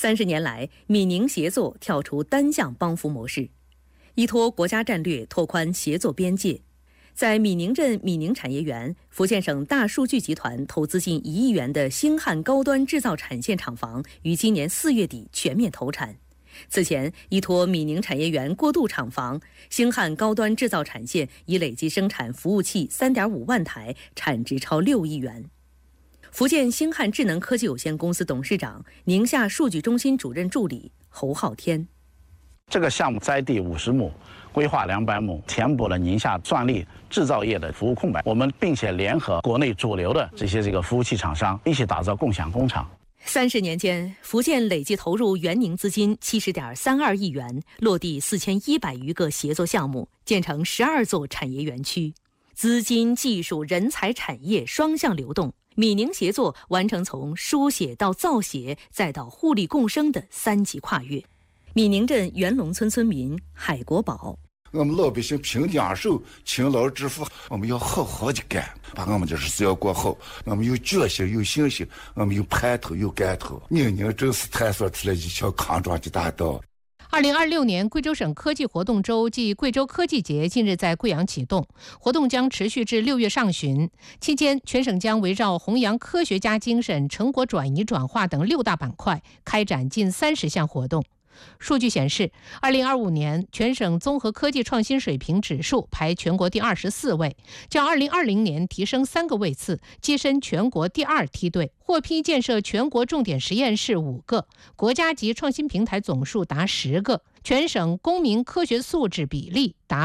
30年来，闽宁协作跳出单向帮扶模式，依托国家战略拓宽协作边界。在闽宁镇闽宁产业园，福建省大数据集团投资近1亿元的星汉高端制造产线厂房于今年4月底全面投产。此前，依托闽宁产业园过渡厂房，星汉高端制造产线已累计生产服务器3.5万台，产值超6亿元。福建星汉智能科技有限公司董事长、宁夏数据中心主任助理侯浩天。 这个项目栽地50亩，规划200亩，填补了宁夏专利制造业的服务空白。我们并且联合国内主流的这些服务器厂商，一起打造共享工厂。 30年间，福建累计投入援宁资金70.32亿元，落地4100余个协作项目，建成12座产业园区，资金、技术、人才、产业双向流动。闽宁协作完成从书写到造协再到互利共生的3级跨越。闽宁镇元龙村村民海国宝： 我们老百姓凭两手勤劳致富，我们要好好的干，把我们这日子要过好。我们有决心，有信心，我们有盼头，有干头。宁宁正是探索出了一条康庄的大道。 2026年贵州省科技活动周暨贵州科技节近日在贵阳启动，活动将持续至6月上旬。期间，全省将围绕弘扬科学家精神、成果转移转化等6大板块，开展近30项活动。数据显示，2025年全省综合科技创新水平指数排全国第24位，较2020年提升3个位次，跻身全国第2梯队。获批建设全国重点实验室5个，国家级创新平台总数达10个，全省公民科学素质比例达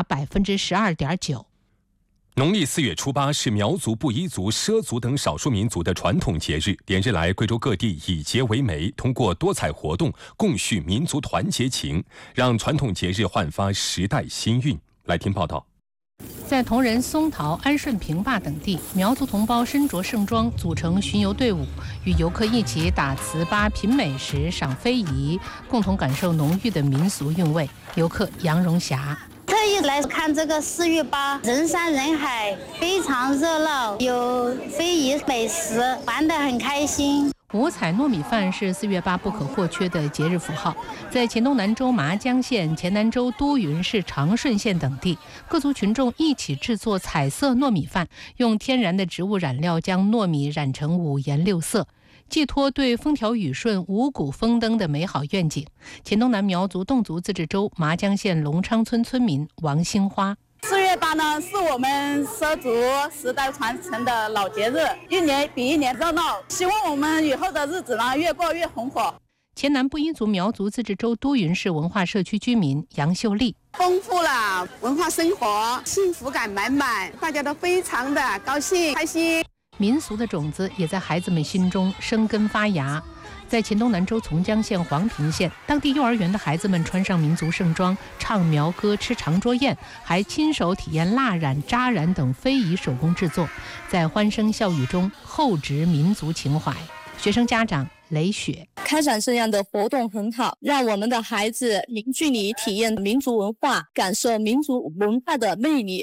12.9%。 农历4月初8是苗族、布依族、畲族等少数民族的传统节日。连日来，贵州各地以节为媒，通过多彩活动共叙民族团结情，让传统节日焕发时代新韵。来听报道。 在铜仁、松桃、安顺、平坝等地，苗族同胞身着盛装，组成巡游队伍，与游客一起打糍粑、品美食、赏非遗，共同感受浓郁的民俗韵味。游客杨荣霞特意来看这个4月8，人山人海，非常热闹，有非遗美食，玩得很开心。 五彩糯米饭是4月8不可或缺的节日符号。在黔东南州麻江县、黔南州都匀市长顺县等地，各族群众一起制作彩色糯米饭，用天然的植物染料将糯米染成5颜6色，寄托对风调雨顺、五谷丰登的美好愿景。黔东南苗族侗族自治州麻江县龙昌村村民王兴花 ：4月8呢，是我们畲族时代传承的老节日，一年比一年热闹。希望我们以后的日子呢，越过越红火。 黔南布依族苗族自治州都匀市文化社区居民杨秀丽： 丰富了文化生活，幸福感满满，大家都非常的高兴开心。 民俗的种子也在孩子们心中生根发芽。在黔东南州从江县黄平县，当地幼儿园的孩子们穿上民族盛装，唱苗歌、吃长桌宴，还亲手体验蜡染、扎染等非遗手工制作，在欢声笑语中厚植民族情怀。学生家长雷雪： 开展这样的活动很好，让我们的孩子零距离体验民族文化，感受民族文化的魅力。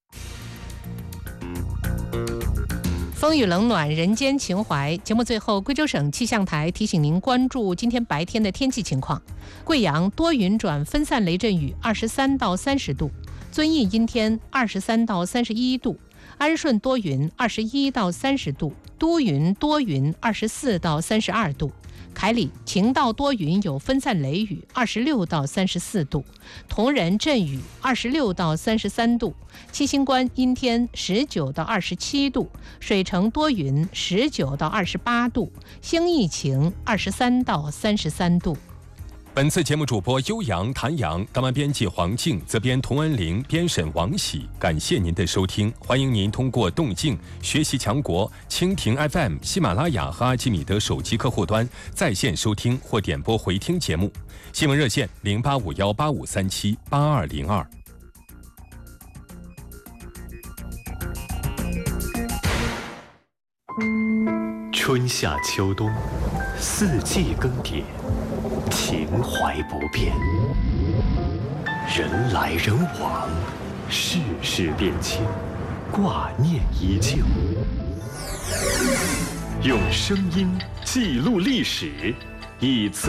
风雨冷暖，人间情怀。节目最后，贵州省气象台提醒您关注今天白天的天气情况。贵阳多云转分散雷阵雨，23到30度；遵义阴天，23到31度；安顺多云，21到30度；都匀多云，24到32度；凯里晴到多云有分散雷雨，26到34度；铜仁阵雨26到33度；七星关阴天19到27度；水城多云19到28度；兴义晴23到33度。 本次节目主播悠扬、谭阳，当晚编辑黄静，责编童恩玲，编审王喜。感谢您的收听，欢迎您通过动静、学习强国、蜻蜓 FM、喜马拉雅和阿基米德手机客户端在线收听或点播回听节目。新闻热线085185378202。 春夏秋冬，四季更迭，情怀不变，人来人往，世事变迁，挂念依旧。用声音记录历史，以此